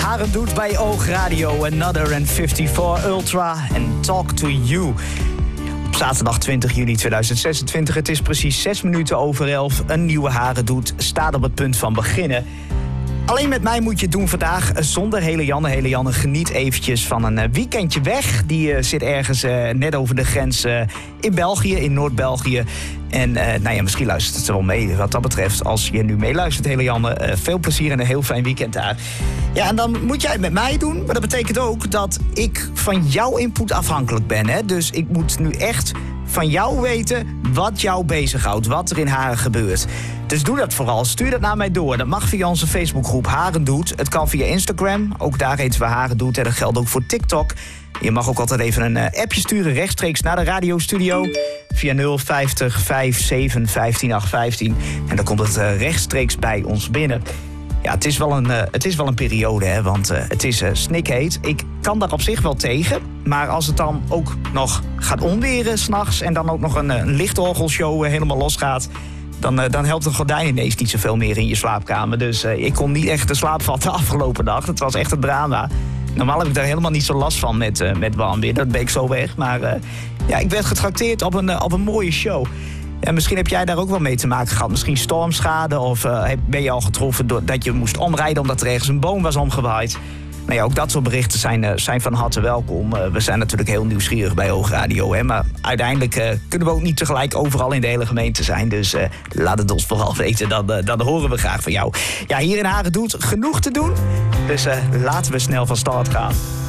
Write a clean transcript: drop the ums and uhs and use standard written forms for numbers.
Haren doet bij Oog Radio, Another and 54 Ultra en Talk to You. Op zaterdag 20 juni 2026, het is precies 6 minuten over 11. Een nieuwe Haren doet staat op het punt van beginnen. Alleen met mij moet je het doen vandaag zonder Hele Janne. Hele Janne geniet eventjes van een weekendje weg. Die zit ergens net over de grens in België, in Noord-België. En misschien luistert het er wel mee wat dat betreft. Als je nu meeluistert, Hele Janne, veel plezier en een heel fijn weekend daar. Ja, en dan moet jij het met mij doen. Maar dat betekent ook dat ik van jouw input afhankelijk ben. Hè? Dus ik moet nu echt van jou weten wat jou bezighoudt, wat er in Haren gebeurt. Dus doe dat vooral, stuur dat naar mij door. Dat mag via onze Facebookgroep Haren Doet. Het kan via Instagram, ook daar heten we Haren Doet. En dat geldt ook voor TikTok. Je mag ook altijd even een appje sturen rechtstreeks naar de radiostudio via 050 57 15 815. En dan komt het rechtstreeks bij ons binnen. Ja, het is wel een periode, hè, want het is snikheet. Ik kan daar op zich wel tegen. Maar als het dan ook nog gaat onweren 's nachts en dan ook nog een lichtorgelshow helemaal losgaat, dan helpt een gordijn ineens niet zoveel meer in je slaapkamer. Dus ik kon niet echt de slaap vatten de afgelopen nacht. Het was echt een drama. Normaal heb ik daar helemaal niet zo last van met warm weer. Dat ben ik zo weg. Maar ik werd getrakteerd op een mooie show. En misschien heb jij daar ook wel mee te maken gehad. Misschien stormschade of ben je al getroffen doordat je moest omrijden omdat er ergens een boom was omgewaaid. Nou ja, ook dat soort berichten zijn van harte welkom. We zijn natuurlijk heel nieuwsgierig bij Oog Radio. Hè, maar uiteindelijk kunnen we ook niet tegelijk overal in de hele gemeente zijn. Dus laat het ons vooral weten. Dan horen we graag van jou. Ja, hier in Haren Doet genoeg te doen. Dus laten we snel van start gaan.